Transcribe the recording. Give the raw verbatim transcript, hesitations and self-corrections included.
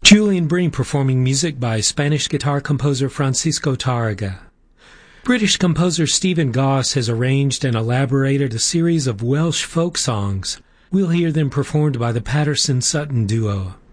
Julian Bream performing music by Spanish guitar composer Francisco Tarrega. British composer Stephen Goss has arranged and elaborated a series of Welsh folk songs. We'll hear them performed by the Patterson-Sutton duo.